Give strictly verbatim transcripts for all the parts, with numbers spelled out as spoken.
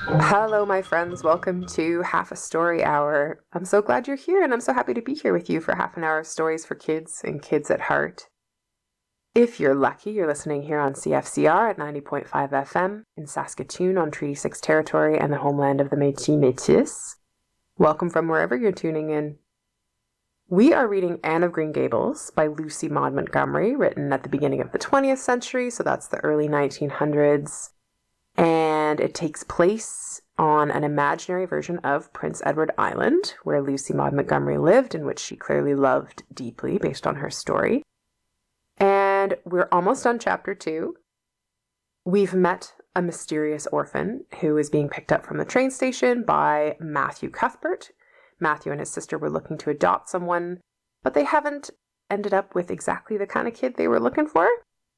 Hello, my friends. Welcome to Half a Story Hour. I'm so glad you're here, and I'm so happy to be here with you for half an hour of stories for kids and kids at heart. If you're lucky, you're listening here on C F C R at ninety point five F M in Saskatoon on Treaty six territory and the homeland of the Métis Métis. Welcome from wherever you're tuning in. We are reading Anne of Green Gables by Lucy Maud Montgomery, written at the beginning of the twentieth century, so that's the early nineteen hundreds. And it takes place on an imaginary version of Prince Edward Island, where Lucy Maud Montgomery lived, and which she clearly loved deeply based on her story. And we're almost on chapter two. We've met a mysterious orphan who is being picked up from the train station by Matthew Cuthbert. Matthew and his sister were looking to adopt someone, but they haven't ended up with exactly the kind of kid they were looking for.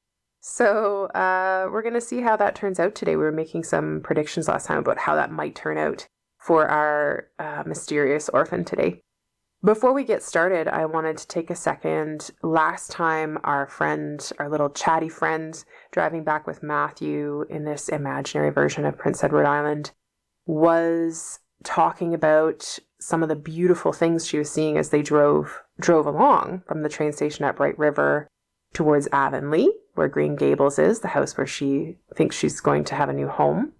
So uh, we're going to see how that turns out today. We were making some predictions last time about how that might turn out for our uh, mysterious orphan today. Before we get started, I wanted to take a second. Last time our friend, our little chatty friend, driving back with Matthew in this imaginary version of Prince Edward Island, was talking about some of the beautiful things she was seeing as they drove drove along from the train station at Bright River towards Avonlea, where Green Gables is, the house where she thinks she's going to have a new home.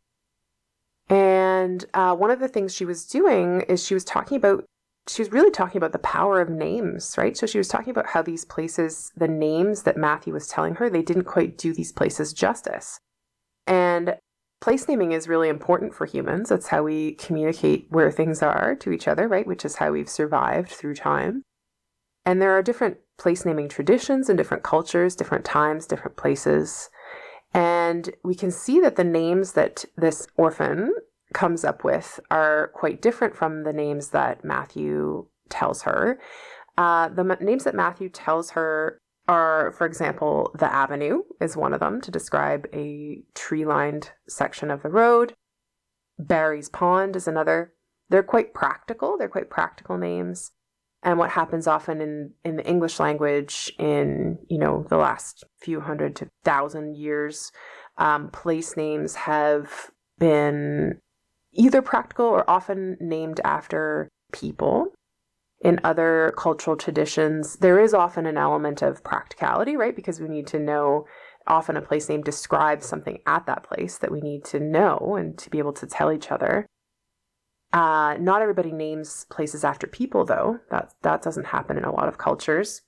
And uh, one of the things she was doing is she was talking about, she was really talking about the power of names, right? So she was talking about how these places, the names that Matthew was telling her, they didn't quite do these places justice. And place naming is really important for humans. That's how we communicate where things are to each other, right? Which is how we've survived through time. And there are different place naming traditions in different cultures, different times, different places. And we can see that the names that this orphan comes up with are quite different from the names that Matthew tells her. Uh, the ma- names that Matthew tells her are, for example, the Avenue is one of them to describe a tree-lined section of the road. Barry's Pond is another. They're quite practical. They're quite practical names. And what happens often in, in the English language in, you know, the last few hundred to thousand years, um, place names have been either practical or often named after people. In other cultural traditions, there is often an element of practicality, right? Because we need to know, often a place name describes something at that place that we need to know and to be able to tell each other. Uh, not everybody names places after people, though. That, that doesn't happen in a lot of cultures.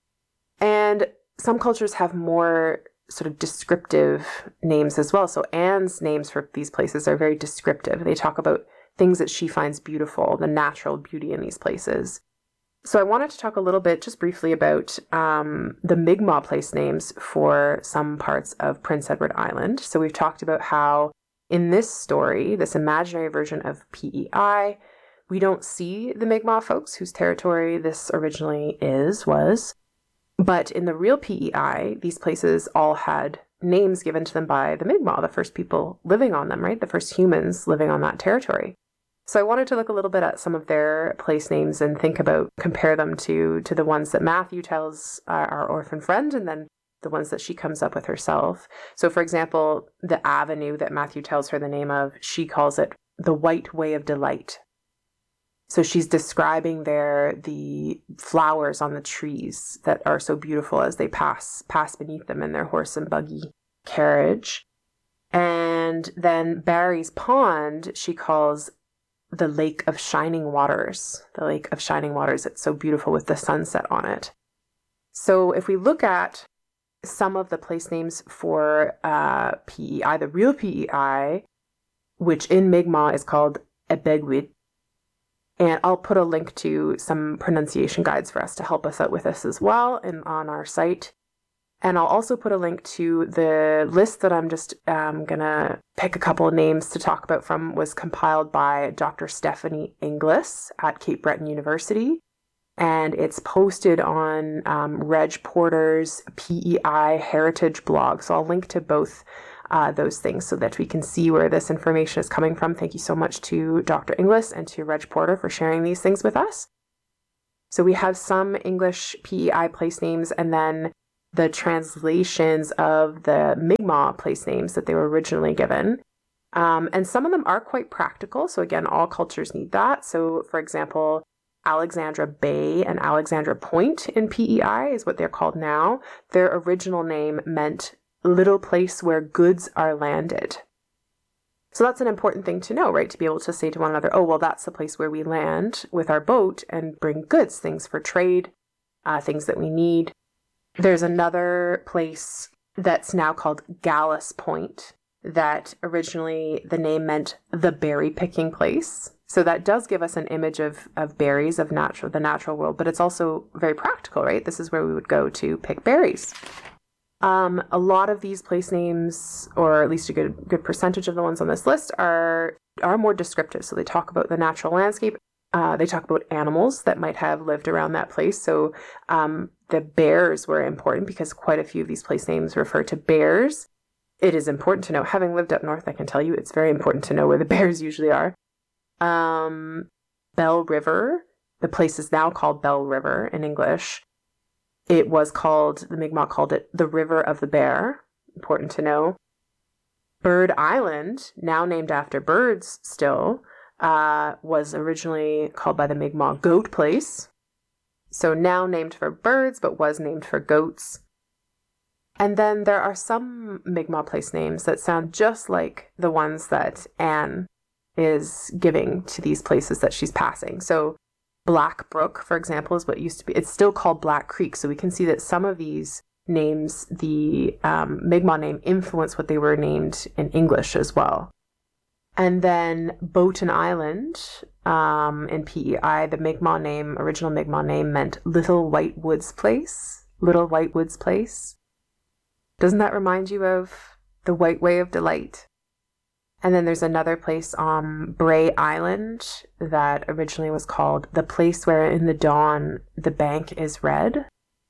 And some cultures have more sort of descriptive names as well. So Anne's names for these places are very descriptive. They talk about things that she finds beautiful, the natural beauty in these places. So I wanted to talk a little bit, just briefly, about um, the Mi'kmaq place names for some parts of Prince Edward Island. So we've talked about how in this story, this imaginary version of P E I, we don't see the Mi'kmaq folks whose territory this originally is, was. But in the real P E I, these places all had names given to them by the Mi'kmaq, the first people living on them, right? The first humans living on that territory. So I wanted to look a little bit at some of their place names and think about, compare them to, to the ones that Matthew tells uh, our orphan friend, and then the ones that she comes up with herself. So, for example, the avenue that Matthew tells her the name of, she calls it the White Way of Delight. So she's describing there the flowers on the trees that are so beautiful as they pass pass beneath them in their horse and buggy carriage. And then Barry's Pond, she calls the Lake of Shining Waters. The Lake of Shining Waters, it's so beautiful with the sunset on it. So if we look at some of the place names for uh, P E I, the real P E I, which in Mi'kmaq is called Ebegwit. And I'll put a link to some pronunciation guides for us to help us out with this as well and on our site. And I'll also put a link to the list that I'm just um, going to pick a couple of names to talk about from, was compiled by Doctor Stephanie Inglis at Cape Breton University. And it's posted on um, Reg Porter's P E I Heritage blog. So I'll link to both uh, those things so that we can see where this information is coming from. Thank you so much to Doctor Inglis and to Reg Porter for sharing these things with us. So we have some English P E I place names, and then the translations of the Mi'kmaq place names that they were originally given. Um, and some of them are quite practical. So again, all cultures need that. So for example, Alexandra Bay and Alexandra Point in P E I is what they're called now. Their original name meant little place where goods are landed. So that's an important thing to know, right? To be able to say to one another, oh, well, that's the place where we land with our boat and bring goods, things for trade, uh, things that we need. There's another place that's now called Gallus Point that originally the name meant the berry picking place. So that does give us an image of, of berries, of natural, the natural world, but it's also very practical, right? This is where we would go to pick berries. Um, a lot of these place names, or at least a good good percentage of the ones on this list, are are more descriptive. So they talk about the natural landscape. Uh, they talk about animals that might have lived around that place. So um, the bears were important because quite a few of these place names refer to bears. It is important to know, having lived up north, I can tell you it's very important to know where the bears usually are. Um, Bell River, the place is now called Bell River in English. It was called, the Mi'kmaq called it the River of the Bear. Important to know. Bird Island, now named after birds still, uh, was originally called by the Mi'kmaq Goat Place. So now named for birds, but was named for goats. And then there are some Mi'kmaq place names that sound just like the ones that Anne is giving to these places that she's passing. So Black Brook, for example, is what used to be, it's still called Black Creek. So we can see that some of these names, the um, Mi'kmaq name influenced what they were named in English as well. And then Boaton Island um, in P E I, the Mi'kmaq name, original Mi'kmaq name meant Little White Woods Place. Little White Woods Place. Doesn't that remind you of the White Way of Delight? And then there's another place on Bray Island that originally was called the place where in the dawn the bank is red,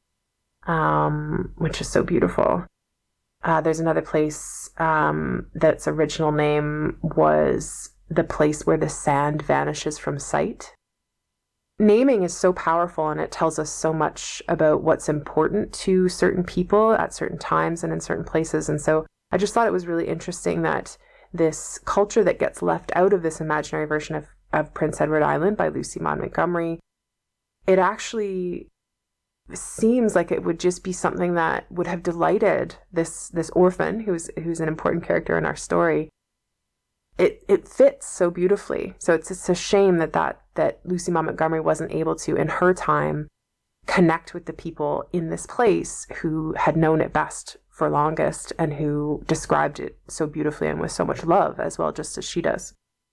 um, which is so beautiful. Uh, there's another place um, that's original name was the place where the sand vanishes from sight. Naming is so powerful, and it tells us so much about what's important to certain people at certain times and in certain places. And so I just thought it was really interesting that this culture that gets left out of this imaginary version of, of Prince Edward Island by Lucy Maud Montgomery, it actually seems like it would just be something that would have delighted this this orphan who's who's an important character in our story. It it fits so beautifully. So it's it's a shame that that that Lucy Maud Montgomery wasn't able to, in her time, connect with the people in this place who had known it best for longest and who described it so beautifully and with so much love as well, just as she does.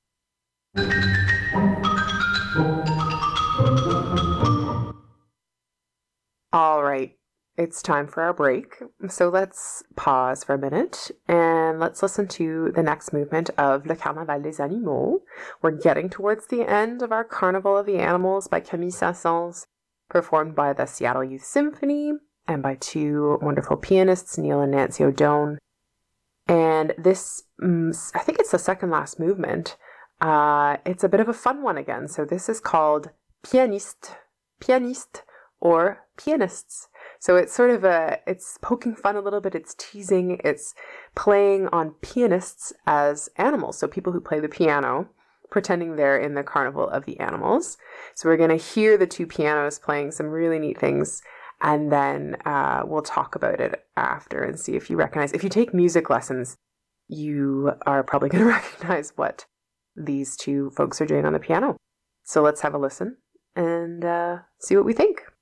All right, it's time for our break. So let's pause for a minute and let's listen to the next movement of Le Carnaval des Animaux. We're getting towards the end of our Carnival of the Animals by Camille Saint-Saëns, performed by the Seattle Youth Symphony and by two wonderful pianists, Neil and Nancy O'Done. And this, I think it's the second last movement. Uh, it's a bit of a fun one again. So this is called Pianiste, Pianiste, or Pianists. So it's sort of a, it's poking fun a little bit, it's teasing, it's playing on pianists as animals. So people who play the piano, pretending they're in the Carnival of the Animals. So we're going to hear the two pianos playing some really neat things, and then uh, we'll talk about it after and see if you recognize. If you take music lessons, you are probably going to recognize what these two folks are doing on the piano. So let's have a listen and uh, see what we think.